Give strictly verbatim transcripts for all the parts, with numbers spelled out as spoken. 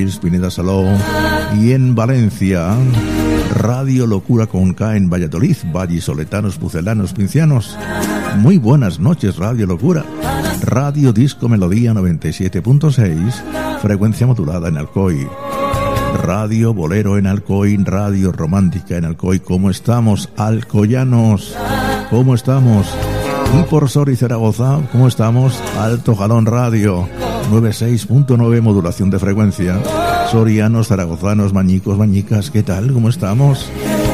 Benaguasis, Pineda Saló, y en Valencia, Radio Locura con K en Valladolid, vallisoletanos, pucelanos, pincianos. Muy buenas noches, Radio Locura. Radio Disco Melodía noventa y siete punto seis, frecuencia modulada en Alcoy. Radio Bolero en Alcoy, Radio Romántica en Alcoy. ¿Cómo estamos, alcoyanos? ¿Cómo estamos? Y por Sor y Zaragoza, ¿cómo estamos? Alto Jalón Radio, noventa y seis punto nueve, modulación de frecuencia. Sorianos, zaragozanos, mañicos, mañicas, ¿qué tal? ¿Cómo estamos?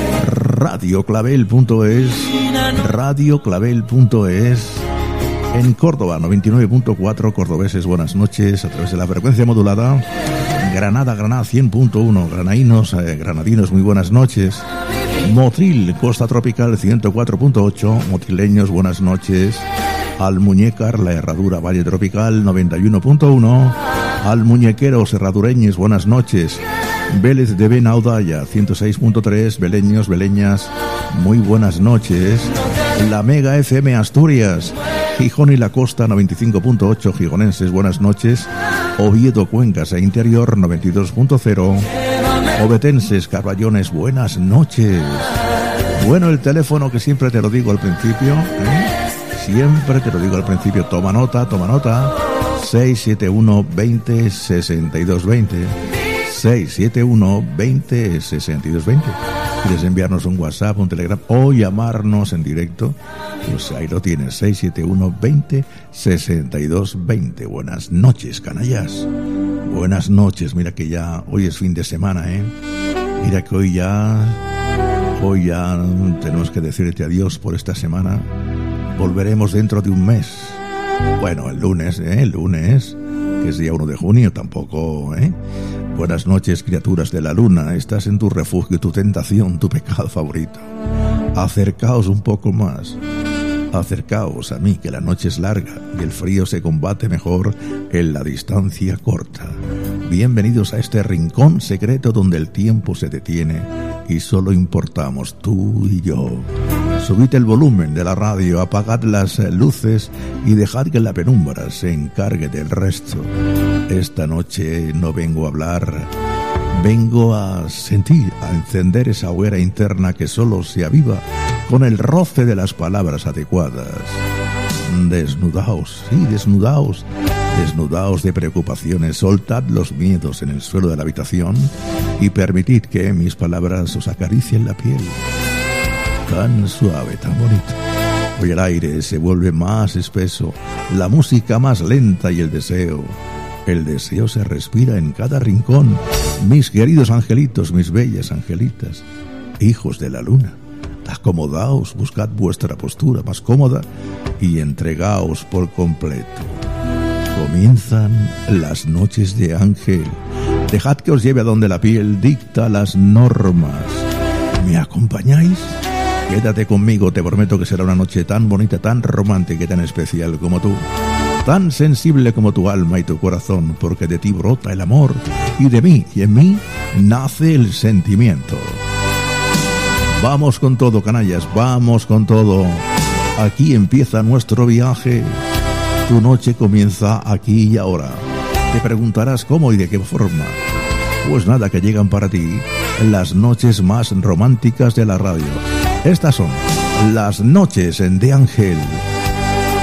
Radio Clavel punto es, Radio Clavel punto es. En Córdoba, noventa y nueve punto cuatro, cordobeses, buenas noches, a través de la frecuencia modulada. Granada, Granada, cien punto uno, granadinos, eh, granadinos, muy buenas noches. Motril, Costa Tropical, ciento cuatro punto ocho, motrileños, buenas noches. Almuñécar, La Herradura, Valle Tropical, noventa y uno punto uno. Almuñequeros, herradureños, buenas noches. Vélez de Benaudalla, ciento seis punto tres, beleños, beleñas, muy buenas noches. La Mega F M Asturias, Gijón y la Costa, noventa y cinco punto ocho, gijonenses, buenas noches. Oviedo, Cuencas e Interior, noventa y dos punto cero. Obetenses, Carballones, buenas noches. Bueno, el teléfono que siempre te lo digo al principio, ¿eh? Siempre te lo digo al principio, toma nota, toma nota. seis siete uno, veinte, sesenta y dos veinte. seis siete uno, veinte, sesenta y dos veinte. ¿Quieres enviarnos un WhatsApp, un Telegram o llamarnos en directo? Pues ahí lo tienes, seis siete uno, veinte, sesenta y dos veinte. Buenas noches, canallas. Buenas noches, mira que ya hoy es fin de semana, ¿eh? Mira que hoy ya, hoy ya tenemos que decirte adiós por esta semana. Volveremos dentro de un mes. Bueno, el lunes, ¿eh? El lunes, que es día uno de junio, tampoco, ¿eh? Buenas noches, criaturas de la luna. Estás en tu refugio, tu tentación, tu pecado favorito. Acercaos un poco más. Acercaos a mí, que la noche es larga y el frío se combate mejor en la distancia corta. Bienvenidos a este rincón secreto donde el tiempo se detiene y solo importamos tú y yo. Subid el volumen de la radio, apagad las luces y dejad que la penumbra se encargue del resto. Esta noche no vengo a hablar, vengo a sentir, a encender esa hoguera interna que solo se aviva con el roce de las palabras adecuadas. Desnudaos, sí, desnudaos, desnudaos de preocupaciones, soltad los miedos en el suelo de la habitación y permitid que mis palabras os acaricien la piel. Tan suave, tan bonito. Hoy el aire se vuelve más espeso, la música más lenta y el deseo. El deseo se respira en cada rincón. Mis queridos angelitos, mis bellas angelitas, hijos de la luna, acomodaos, buscad vuestra postura más cómoda y entregaos por completo. Comienzan las noches de Ángel. Dejad que os lleve a donde la piel dicta las normas. ¿Me acompañáis? Quédate conmigo, te prometo que será una noche tan bonita, tan romántica y tan especial como tú. Tan sensible como tu alma y tu corazón, porque de ti brota el amor y de mí y en mí nace el sentimiento. Vamos con todo, canallas, vamos con todo. Aquí empieza nuestro viaje. Tu noche comienza aquí y ahora. Te preguntarás cómo y de qué forma. Pues nada, que llegan para ti las noches más románticas de la radio. Estas son las noches de Ángel.